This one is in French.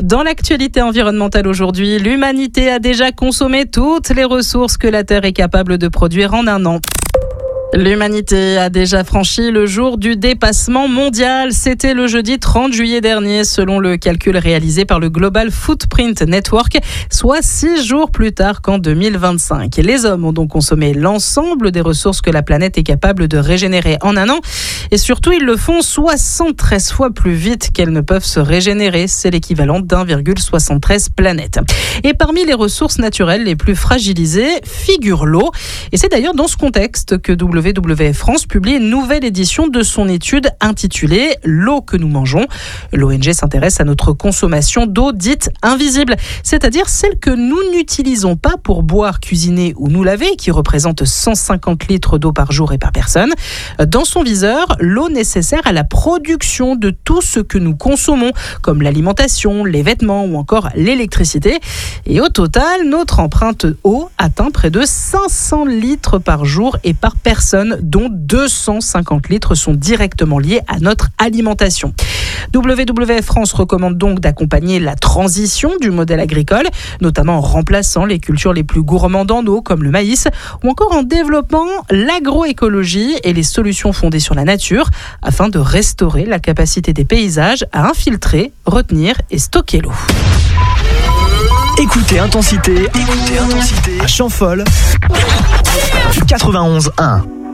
Dans l'actualité environnementale aujourd'hui, l'humanité a déjà consommé toutes les ressources que la Terre est capable de produire en un an. L'humanité a déjà franchi le jour du dépassement mondial. C'était le jeudi 30 juillet dernier, selon le calcul réalisé par le Global Footprint Network, soit 6 jours plus tard qu'en 2025. Les hommes ont donc consommé l'ensemble des ressources que la planète est capable de régénérer en un an. Et surtout, ils le font 73 fois plus vite qu'elles ne peuvent se régénérer. C'est l'équivalent d'1,73 planètes. Et parmi les ressources naturelles les plus fragilisées, figure l'eau. Et c'est d'ailleurs dans ce contexte que WWF France publie une nouvelle édition de son étude intitulée « L'eau que nous mangeons ». L'ONG s'intéresse à notre consommation d'eau dite invisible, c'est-à-dire celle que nous n'utilisons pas pour boire, cuisiner ou nous laver, qui représente 150 litres d'eau par jour et par personne. Dans son viseur, l'eau nécessaire à la production de tout ce que nous consommons, comme l'alimentation, les vêtements ou encore l'électricité. Et au total, notre empreinte eau atteint près de 500 litres par jour et par personne, dont 250 litres sont directement liés à notre alimentation. WWF France recommande donc d'accompagner la transition du modèle agricole, notamment en remplaçant les cultures les plus gourmandes en eau, comme le maïs, ou encore en développant l'agroécologie et les solutions fondées sur la nature, afin de restaurer la capacité des paysages à infiltrer, retenir et stocker l'eau. Écoutez Intensité à Champfol 91.1.